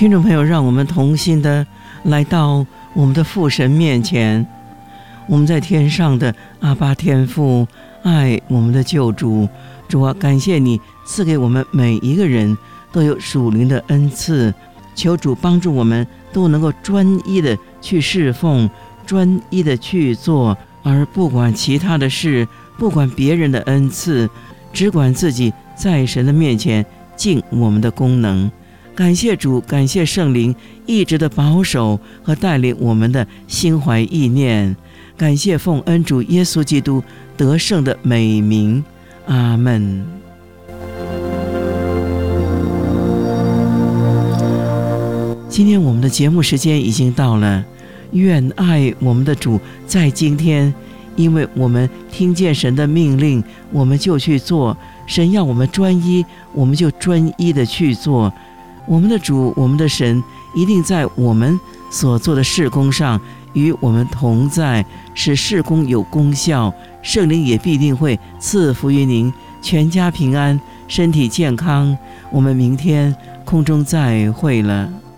听众朋友，让我们同心的来到我们的父神面前，我们在天上的阿爸天父，爱我们的救主。主啊，感谢你赐给我们每一个人都有属灵的恩赐，求主帮助我们都能够专一的去侍奉，专一的去做，而不管其他的事，不管别人的恩赐，只管自己在神的面前尽我们的功能。感谢主，感谢圣灵一直的保守和带领我们的心怀意念。感谢奉恩主耶稣基督得胜的美名，阿们。今天我们的节目时间已经到了，愿爱我们的主在今天，因为我们听见神的命令，我们就去做，神要我们专一，我们就专一的去做。我们的主，我们的神一定在我们所做的事工上与我们同在，使事工有功效。圣灵也必定会赐福于您，全家平安，身体健康。我们明天空中再会了。